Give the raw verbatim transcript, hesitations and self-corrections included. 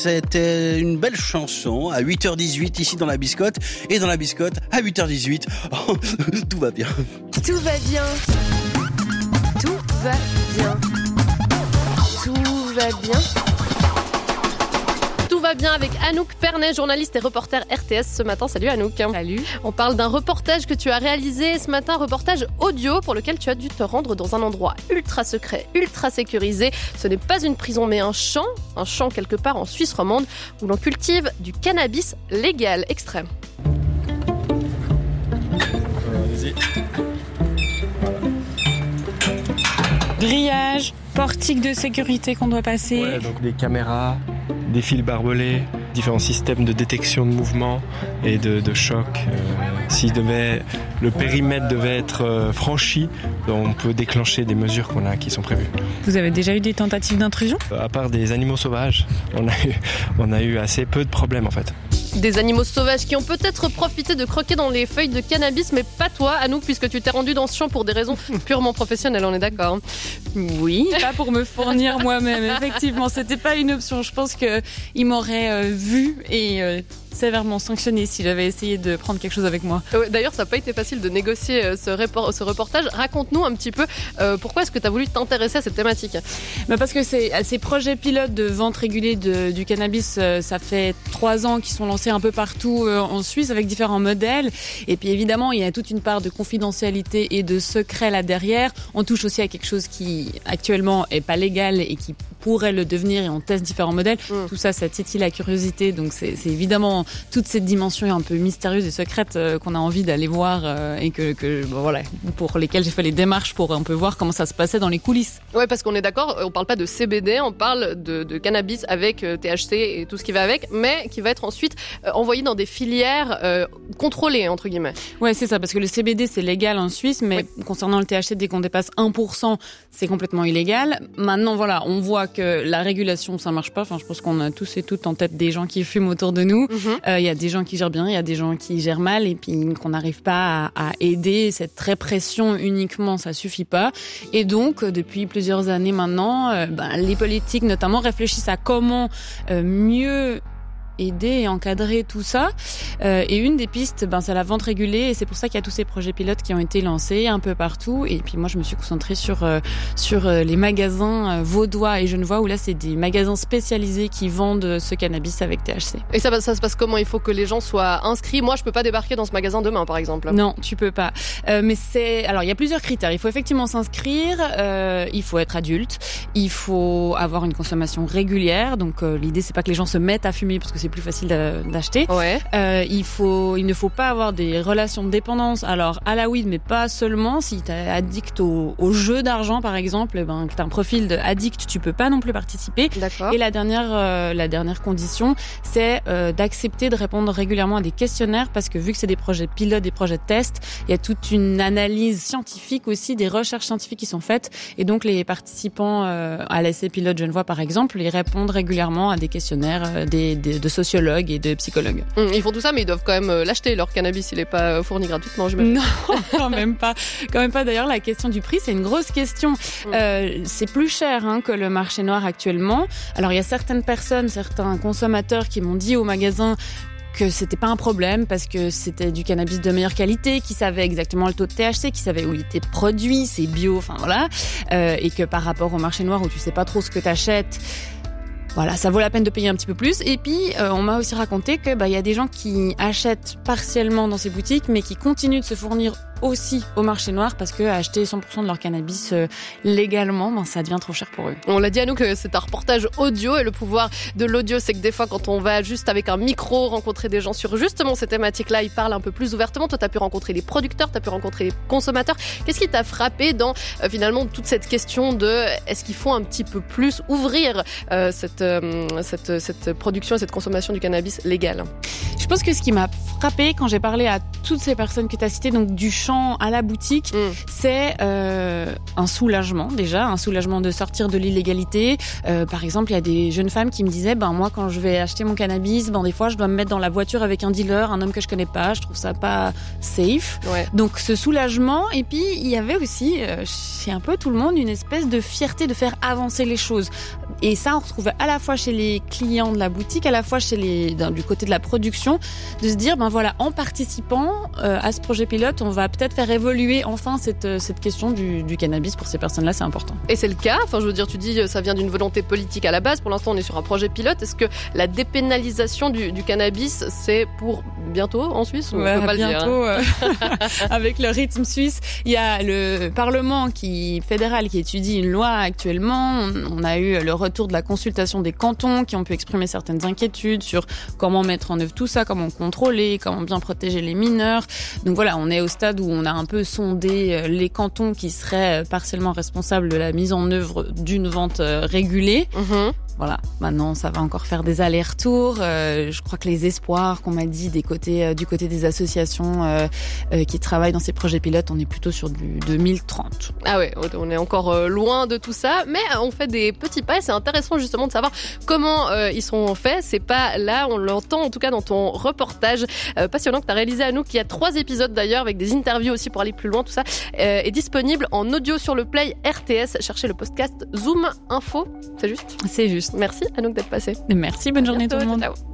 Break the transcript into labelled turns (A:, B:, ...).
A: C'était une belle chanson à huit heures dix-huit ici dans la Biscotte. Et dans la Biscotte, à huit heures dix-huit, oh, tout va bien.
B: Tout va bien. Tout va bien. Tout va bien.
C: Tout va bien avec Anouk Pernet, journaliste et reporter R T S ce matin. Salut Anouk.
D: Salut.
C: On parle d'un reportage que tu as réalisé ce matin, un reportage audio pour lequel tu as dû te rendre dans un endroit ultra secret, ultra sécurisé. Ce n'est pas une prison mais un champ, un champ quelque part en Suisse romande où l'on cultive du cannabis légal. Extrême.
D: Vas-y. Grillage, portique de sécurité qu'on doit passer.
E: Ouais, donc des caméras, des fils barbelés, différents systèmes de détection de mouvement et de, de choc. Euh, si devait, le périmètre devait être euh, franchi, on peut déclencher des mesures qu'on a, qui sont prévues.
D: Vous avez déjà eu des tentatives d'intrusion ?
E: À part des animaux sauvages, on a eu, on a eu assez peu de problèmes en fait.
C: Des animaux sauvages qui ont peut-être profité de croquer dans les feuilles de cannabis, mais pas toi, Anouk, puisque tu t'es rendu dans ce champ pour des raisons purement professionnelles, on est d'accord.
D: Oui, pas pour me fournir moi-même. Effectivement, c'était pas une option. Je pense qu'il m'aurait euh, vu et euh, sévèrement sanctionné si j'avais essayé de prendre quelque chose avec moi.
C: D'ailleurs, ça n'a pas été facile de négocier ce, report, ce reportage. Raconte-nous un petit peu euh, pourquoi est-ce que tu as voulu t'intéresser à cette thématique ?
D: Bah parce que c'est, ces projets pilotes de vente régulée de, du cannabis, euh, ça fait trois ans qu'ils sont lancés un peu partout euh, en Suisse avec différents modèles. Et puis évidemment, il y a toute une part de confidentialité et de secret là derrière. On touche aussi à quelque chose qui actuellement est pas légal et qui pourrait le devenir et on teste différents modèles. Mmh. Tout ça, ça titille la curiosité. Donc c'est, c'est évidemment toute cette dimension un peu mystérieuse et secrète euh, qu'on a envie d'aller voir euh, et que, que bon, voilà, pour lesquelles j'ai fait les démarches pour un peu voir comment ça se passait dans les coulisses.
C: Ouais, parce qu'on est d'accord, on parle pas de C B D, on parle de, de cannabis avec euh, T H C et tout ce qui va avec, mais qui va être ensuite euh, envoyé dans des filières euh, contrôlées, entre guillemets.
D: Ouais, c'est ça, parce que le C B D, c'est légal en Suisse, mais oui. Concernant le T H C, dès qu'on dépasse un pour cent, c'est complètement illégal. Maintenant, voilà, on voit que la régulation, ça marche pas. Enfin, je pense qu'on a tous et toutes en tête des gens qui fument autour de nous. Il mm-hmm. euh, y a des gens qui gèrent bien, il y a des gens qui gèrent mal, et puis qu'on n'arrive pas à, à aider. Cette répression uniquement, ça suffit pas. Et donc, depuis plusieurs années maintenant, euh, ben, les politiques notamment réfléchissent à comment euh, mieux aider et encadrer tout ça. Euh, et une des pistes, ben, c'est la vente régulée, et c'est pour ça qu'il y a tous ces projets pilotes qui ont été lancés un peu partout. Et puis moi, je me suis concentrée sur euh, sur euh, les magasins euh, vaudois et genevois, où là, c'est des magasins spécialisés qui vendent ce cannabis avec T H C.
C: Et ça, ça se passe comment ? Il faut que les gens soient inscrits. Moi, je peux pas débarquer dans ce magasin demain, par exemple.
D: Non, tu peux pas. Euh, mais c'est, alors il y a plusieurs critères. Il faut effectivement s'inscrire. Euh, il faut être adulte. Il faut avoir une consommation régulière. Donc euh, l'idée, c'est pas que les gens se mettent à fumer parce que c'est plus facile d'acheter.
C: Ouais.
D: Euh, il faut, il ne faut pas avoir des relations de dépendance. Alors à la weed, mais pas seulement. Si t'es addict au, au jeu d'argent, par exemple, eh ben que t'as un profil d'addict, tu peux pas non plus participer.
C: D'accord.
D: Et la dernière, euh, la dernière condition, c'est euh, d'accepter de répondre régulièrement à des questionnaires, parce que vu que c'est des projets pilotes, des projets de test, il y a toute une analyse scientifique aussi, des recherches scientifiques qui sont faites, et donc les participants euh, à l'essai pilote Genevois, par exemple, ils répondent régulièrement à des questionnaires euh, des, des, de sociologues et de psychologues.
C: Mmh, ils font tout ça, mais ils doivent quand même l'acheter, leur cannabis, il n'est pas fourni gratuitement, j'imagine.
D: Non, quand même pas. Quand même pas. D'ailleurs, la question du prix, c'est une grosse question. Mmh. Euh, c'est plus cher hein, que le marché noir actuellement. Alors, il y a certaines personnes, certains consommateurs qui m'ont dit au magasin que c'était pas un problème parce que c'était du cannabis de meilleure qualité, qui savait exactement le taux de T H C, qui savait où il était produit, c'est bio, enfin voilà, euh, et que par rapport au marché noir où tu sais pas trop ce que t'achètes, voilà, ça vaut la peine de payer un petit peu plus. Et puis, euh, on m'a aussi raconté que bah, y a des gens qui achètent partiellement dans ces boutiques, mais qui continuent de se fournir aussi au marché noir, parce que acheter cent pour cent de leur cannabis euh, légalement, ben, ça devient trop cher pour eux.
C: On l'a dit à nous que c'est un reportage audio, et le pouvoir de l'audio, c'est que des fois, quand on va juste avec un micro rencontrer des gens sur justement ces thématiques-là, ils parlent un peu plus ouvertement. Toi, tu as pu rencontrer les producteurs, tu as pu rencontrer les consommateurs. Qu'est-ce qui t'a frappé dans euh, finalement toute cette question de est-ce qu'il faut un petit peu plus ouvrir euh, cette, euh, cette, cette production et cette consommation du cannabis légal ?
D: Je pense que ce qui m'a frappé quand j'ai parlé à toutes ces personnes que tu as citées, donc du champ à la boutique, mmh. c'est euh, un soulagement déjà, un soulagement de sortir de l'illégalité. Euh, par exemple, il y a des jeunes femmes qui me disaient, ben moi quand je vais acheter mon cannabis, ben des fois je dois me mettre dans la voiture avec un dealer, un homme que je connais pas, je trouve ça pas safe. Ouais. Donc ce soulagement, et puis il y avait aussi euh, chez un peu tout le monde une espèce de fierté de faire avancer les choses. Et ça, on retrouve à la fois chez les clients de la boutique, à la fois chez les du côté de la production, de se dire ben voilà, en participant euh, à ce projet pilote, on va peut-être faire évoluer enfin cette cette question du, du cannabis pour ces personnes-là, c'est important.
C: Et c'est le cas. Enfin, je veux dire, tu dis ça vient d'une volonté politique à la base. Pour l'instant, on est sur un projet pilote. Est-ce que la dépénalisation du, du cannabis, c'est pour bientôt en Suisse ou
D: ouais,
C: on peut pas
D: bientôt,
C: le dire, hein.
D: euh, avec le rythme suisse, il y a le Parlement qui fédéral qui étudie une loi actuellement. On, on a eu le retour de la consultation des cantons qui ont pu exprimer certaines inquiétudes sur comment mettre en œuvre tout ça, comment contrôler, comment bien protéger les mineurs. Donc voilà, on est au stade où on a un peu sondé les cantons qui seraient partiellement responsables de la mise en œuvre d'une vente régulée. Mmh. Voilà, maintenant ça va encore faire des allers-retours. Euh, je crois que les espoirs qu'on m'a dit des côtés, euh, du côté des associations euh, euh, qui travaillent dans ces projets pilotes, on est plutôt sur du deux mille trente.
C: Ah ouais, on est encore euh, loin de tout ça, mais on fait des petits pas et c'est intéressant justement de savoir comment euh, ils sont faits. C'est pas là, on l'entend en tout cas dans ton reportage euh, passionnant que tu as réalisé à nous, qui a trois épisodes d'ailleurs avec des interviews aussi pour aller plus loin. Tout ça euh, est disponible en audio sur le Play R T S. Cherchez le podcast Zoom Info, c'est juste ?
D: C'est juste.
C: Merci Anouk d'être passée.
D: Merci, bonne journée
C: bientôt,
D: tout le monde.
C: Ciao.